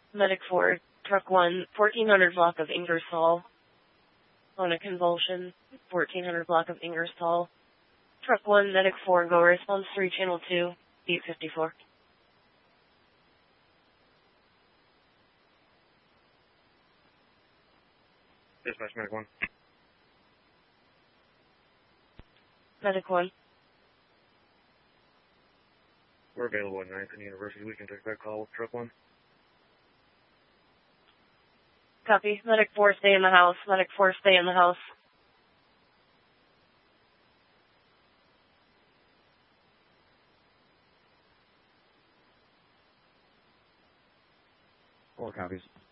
Medic 4, Truck 1, 1400 block of Ingersoll. On a convulsion, 1400 block of Ingersoll. Truck 1, Medic 4, go response 3, channel 2, beat 54. Dispatch, Medic 1. Medic 1. We're available at 9th and University. We can take that call with Truck 1. Copy. Medic 4, stay in the house. Medic 4, stay in the house. All copies.